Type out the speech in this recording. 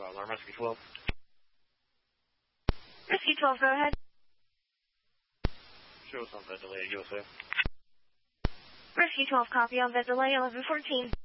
Alarm Rescue 12. Rescue 12, go ahead. Show us on that delay at USA. Rescue 12, copy on that delay 1114.